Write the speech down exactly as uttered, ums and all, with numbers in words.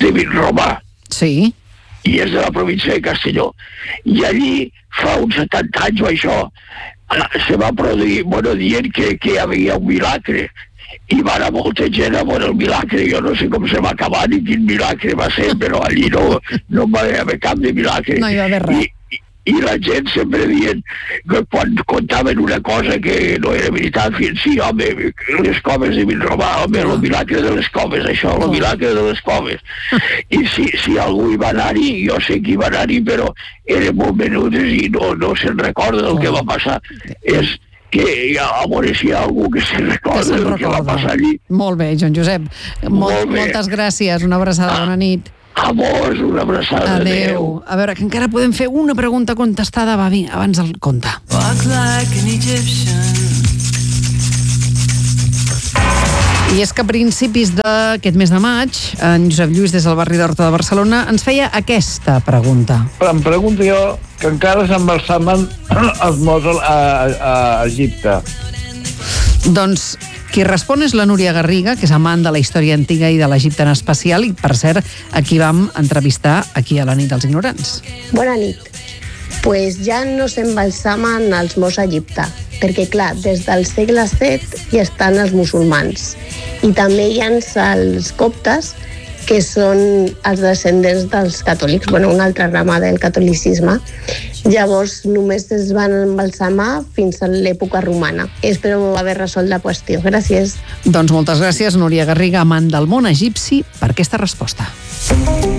de Vinromà. Sí. I és de la província de Castelló. I allí, fa uns setanta anys o això, se va produir, bueno, dient que, que hi havia un milagre. I va anar molta gent a veure el milagre. Jo no sé com se va acabar ni quin milagre va ser, però allí no, no va haver cap de milagre. No hi va haver res. I, i la gent sempre dient que quan contaven una cosa que no era veritat, fins sí, home, les coves de Vinromà, home, el milagre de les coves, això, el milagre de les coves. I si, si algú hi va anar-hi, jo sé que hi va anar-hi, però eren molt menudes i no, no se'n recorda del que va passar. És que a veure si hi ha algú que se'n recorda que del que va passar allí. Molt bé, Joan Josep. Molt, moltes gràcies, una abraçada, bona nit. Amors, una abraçada. Adéu. A veure, que encara podem fer una pregunta contestada, va, vinga, abans del conte. I és que a principis d'aquest mes de maig, en Josep Lluís, des del barri d'Horta de Barcelona, ens feia aquesta pregunta. Em pregunto jo que encara s'embalsamen els morts a, a, a Egipte. Doncs qui respon és la Núria Garriga, que és amant de la història antiga i de l'Egipte en especial, i per cert, aquí vam entrevistar aquí a la nit dels ignorants. Bona nit. Pues ja no s'embalsamen els morts a Egipte, perquè clar, des del segle set hi estan els musulmans i també hi ha els coptes, que són els descendents dels catòlics, bueno, una altra rama del catolicisme. Llavors només es van embalsamar fins a l'època romana. Espero haver resolt la qüestió. Gràcies. Doncs moltes gràcies, Núria Garriga, amant del món egipci, per aquesta resposta.